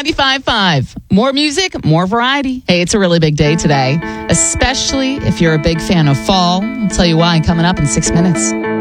95.5. More music, more variety. Hey, it's a really big day today, especially if you're a big fan of fall. I'll tell you why coming up in 6 minutes.